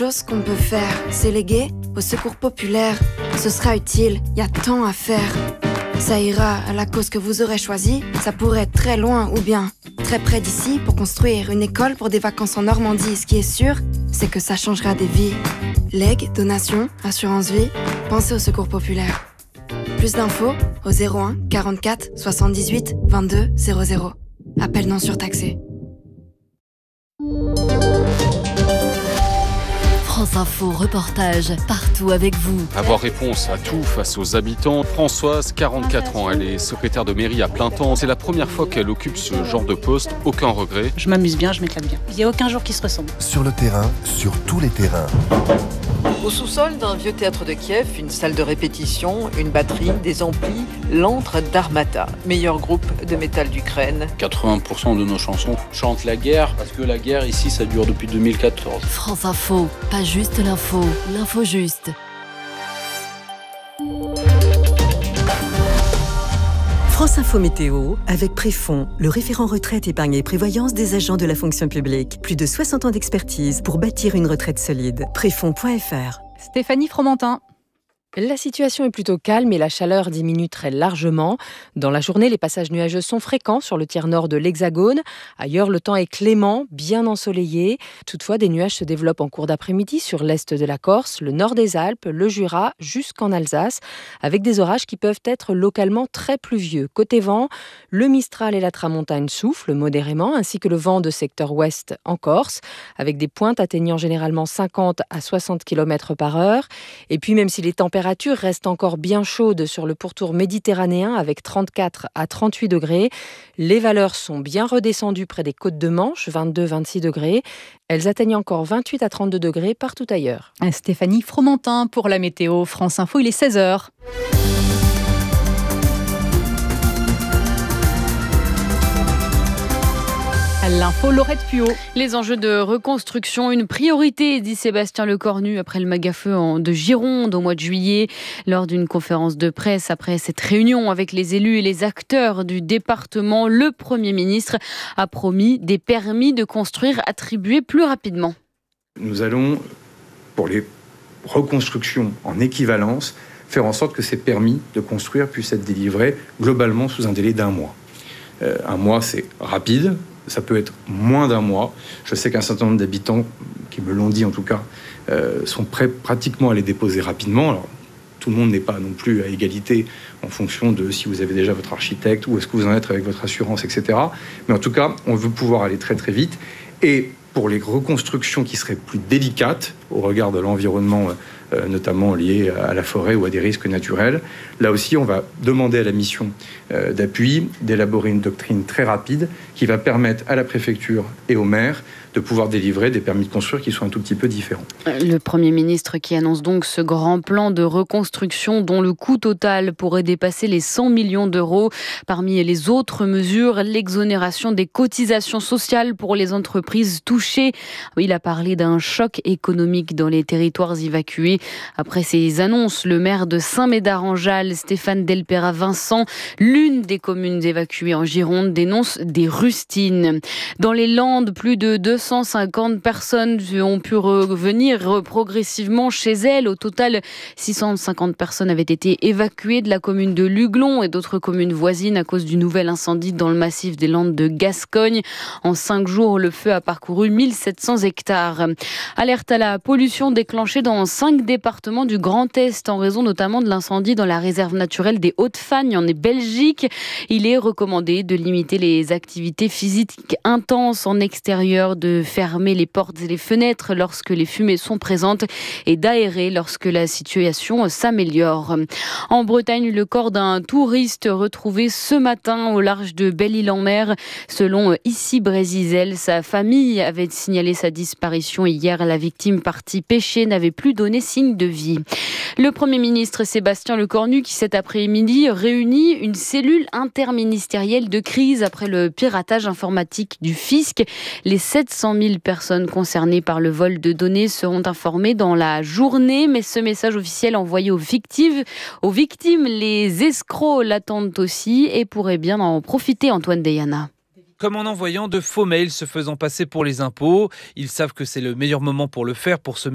Chose qu'on peut faire, c'est léguer au secours populaire. Ce sera utile, il y a tant à faire. Ça ira à la cause que vous aurez choisie, ça pourrait être très loin ou bien très près d'ici pour construire une école pour des vacances en Normandie. Ce qui est sûr, c'est que ça changera des vies. Legs, donations, assurance vie, pensez au secours populaire. Plus d'infos au 01 44 78 22 00. Appel non surtaxé. France Info, reportage partout avec vous. Avoir réponse à tout face aux habitants. Françoise, 44 ans, elle est secrétaire de mairie à plein temps. C'est la première fois qu'elle occupe ce genre de poste. Aucun regret. Je m'amuse bien, je m'éclate bien. Il n'y a aucun jour qui se ressemble. Sur le terrain, sur tous les terrains. Au sous-sol d'un vieux théâtre de Kiev, une salle de répétition, une batterie, des amplis, l'antre d'Armata, meilleur groupe de métal d'Ukraine. 80% de nos chansons chantent la guerre, parce que la guerre ici, ça dure depuis 2014. France Info, pas juste l'info, l'info juste. France Info Météo, avec Préfond, le référent retraite, épargne et prévoyance des agents de la fonction publique. Plus de 60 ans d'expertise pour bâtir une retraite solide. Préfond.fr. Stéphanie Fromentin. La situation est plutôt calme et la chaleur diminue très largement. Dans la journée, les passages nuageux sont fréquents sur le tiers nord de l'Hexagone. Ailleurs, le temps est clément, bien ensoleillé. Toutefois, des nuages se développent en cours d'après-midi sur l'est de la Corse, le nord des Alpes, le Jura, jusqu'en Alsace, avec des orages qui peuvent être localement très pluvieux. Côté vent, le Mistral et la Tramontane soufflent modérément, ainsi que le vent de secteur ouest en Corse, avec des pointes atteignant généralement 50 à 60 km/h. Et puis, même si les températures restent encore bien chaudes sur le pourtour méditerranéen avec 34 à 38 degrés. Les valeurs sont bien redescendues près des côtes de Manche, 22-26 degrés. Elles atteignent encore 28 à 32 degrés partout ailleurs. Stéphanie Fromentin pour la météo. France Info, il est 16h. L'info, Laurette Puot. Les enjeux de reconstruction, une priorité, dit Sébastien Lecornu après le méga-feu de Gironde au mois de juillet. Lors d'une conférence de presse, après cette réunion avec les élus et les acteurs du département, le Premier ministre a promis des permis de construire attribués plus rapidement. Nous allons, pour les reconstructions en équivalence, faire en sorte que ces permis de construire puissent être délivrés globalement sous un délai d'1 mois. Un mois, c'est rapide. Ça peut être moins d'1 mois. Je sais qu'un certain nombre d'habitants, qui me l'ont dit en tout cas, sont prêts pratiquement à les déposer rapidement. Alors, tout le monde n'est pas non plus à égalité en fonction de si vous avez déjà votre architecte, où est-ce que vous en êtes avec votre assurance, etc. Mais en tout cas, on veut pouvoir aller très très vite. Et pour les reconstructions qui seraient plus délicates au regard de l'environnement, notamment lié à la forêt ou à des risques naturels, là aussi, on va demander à la mission d'appui d'élaborer une doctrine très rapide qui va permettre à la préfecture et au maire de pouvoir délivrer des permis de construire qui soient un tout petit peu différents. Le Premier ministre qui annonce donc ce grand plan de reconstruction dont le coût total pourrait dépasser les 100 millions d'euros. Parmi les autres mesures, l'exonération des cotisations sociales pour les entreprises touchées. Il a parlé d'un choc économique dans les territoires évacués. Après ces annonces, le maire de Saint-Médard-en-Jalles, Stéphane Delpera-Vincent, l'une des communes évacuées en Gironde, dénonce des rustines. Dans les Landes, plus de 250 personnes ont pu revenir progressivement chez elles. Au total, 650 personnes avaient été évacuées de la commune de Luglon et d'autres communes voisines à cause du nouvel incendie dans le massif des Landes de Gascogne. En 5 jours, le feu a parcouru 1700 hectares. Alerte à la pollution déclenchée dans 5 départements du Grand Est en raison notamment de l'incendie dans la réserve naturelle des Hautes-Fagnes en Belgique. Il est recommandé de limiter les activités physiques intenses en extérieur, de fermer les portes et les fenêtres lorsque les fumées sont présentes et d'aérer lorsque la situation s'améliore. En Bretagne, le corps d'un touriste retrouvé ce matin au large de Belle-Île-en-Mer. Selon Issy Brézizel, sa famille avait signalé sa disparition hier. La victime partie pêcher n'avait plus donné signe de vie. Le Premier ministre Sébastien Lecornu qui cet après-midi réunit une cellule interministérielle de crise après le piratage informatique du fisc. Les 700 000 personnes concernées par le vol de données seront informées dans la journée, mais ce message officiel envoyé aux victimes, les escrocs l'attendent aussi et pourraient bien en profiter, Antoine Deyana. Comme en envoyant de faux mails se faisant passer pour les impôts. Ils savent que c'est le meilleur moment pour le faire, pour se